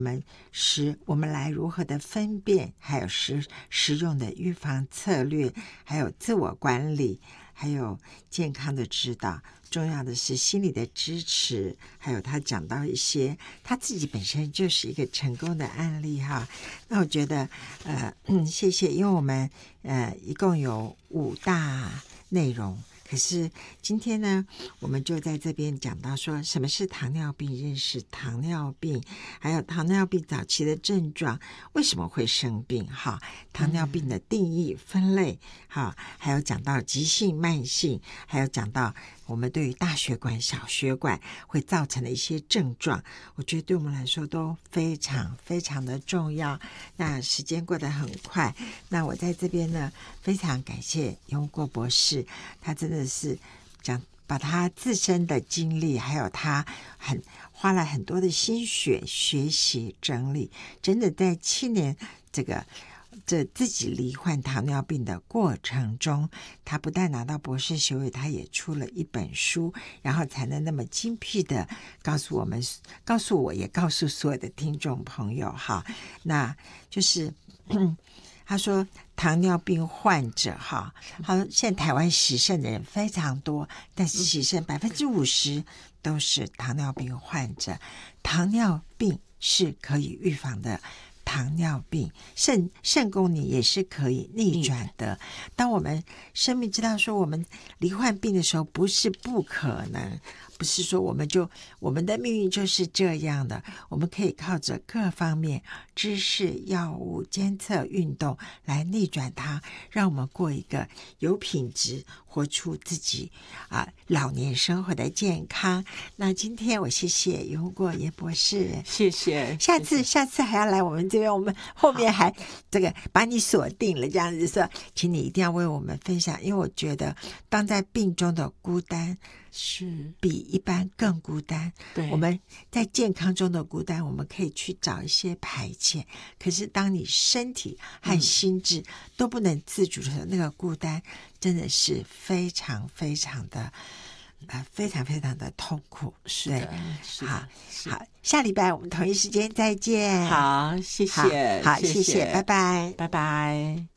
我们来如何的分辨，还有实用的预防策略，还有自我管理，还有健康的指导，重要的是心理的支持，还有他讲到一些他自己本身就是一个成功的案例哈。那我觉得谢谢，因为我们一共有5大内容，可是今天呢，我们就在这边讲到说什么是糖尿病，认识糖尿病，还有糖尿病早期的症状，为什么会生病哈，糖尿病的定义分类哈，还有讲到急性慢性，还有讲到我们对于大血管小血管会造成的一些症状，我觉得对我们来说都非常非常的重要。那时间过得很快，那我在这边呢非常感谢雍国博士，他真的是把他自身的经历，还有他花了很多的心血学习整理，真的在7年这自己罹患糖尿病的过程中，他不但拿到博士学位，他也出了一本书，然后才能那么精辟的告诉我也告诉所有的听众朋友哈。那就是他说糖尿病患者哈，现在台湾洗肾的人非常多，但是洗肾50%都是糖尿病患者。糖尿病是可以预防的，糖尿病肾功能也是可以逆转的。当我们生命知道说我们罹患病的时候，不是不可能，不是说我们的命运就是这样的，我们可以靠着各方面知识、药物、监测、运动来逆转它，让我们过一个有品质，活出自己老年生活的健康。那今天我谢谢雍国严博士， 谢谢。 下次还要来我们这边，我们后面还把你锁定了，这样子说，请你一定要为我们分享，因为我觉得当在病中的孤单是比一般更孤单。 对， 我们在健康中的孤单，我们可以去找一些排遣，可是当你身体和心智都不能自主的时候，那个孤单真的是非常非常的非常非常的痛苦。 是的，是的。 好，下礼拜我们同一时间再见。 好，谢谢， 好，谢谢，拜拜， 拜拜。